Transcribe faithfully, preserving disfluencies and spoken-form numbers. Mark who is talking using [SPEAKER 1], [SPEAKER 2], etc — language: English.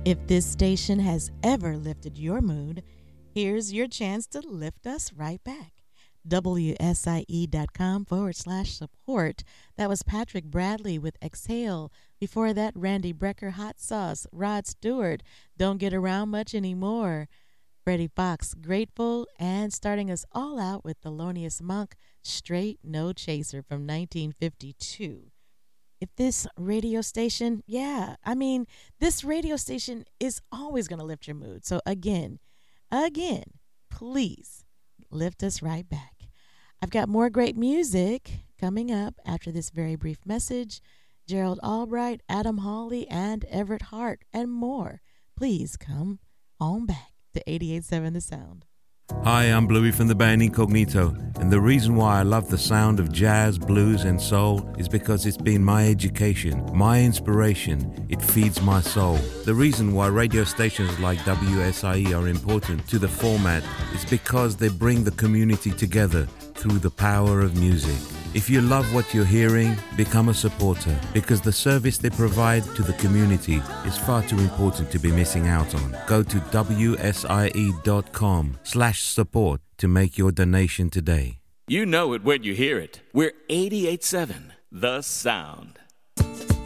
[SPEAKER 1] If this station has ever lifted your mood, here's your chance to lift us right back. W S I E dot com forward slash support. That was Patrick Bradley with Exhale. Before that, Randy Brecker, Hot Sauce. Rod Stewart, Don't Get Around Much Anymore. Freddie Fox, Grateful. And starting us all out with Thelonious Monk, Straight No Chaser from nineteen fifty-two. If this radio station, yeah, I mean, this radio station is always going to lift your mood. So again, again, please lift us right back. I've got more great music coming up after this very brief message. Gerald Albright, Adam Hawley, and Everett Hart, and more. Please come on back to eighty-eight point seven The Sound.
[SPEAKER 2] Hi, I'm Bluey from the band Incognito, and the reason why I love the sound of jazz, blues, and soul is because it's been my education, my inspiration. It feeds my soul. The reason why radio stations like W S I E are important to the format is because they bring the community together through the power of music. If you love what you're hearing, become a supporter, because the service they provide to the community is far too important to be missing out on. Go to W S I E dot com slash support to make your donation today.
[SPEAKER 3] You know it when you hear it. We're eighty-eight point seven, The Sound.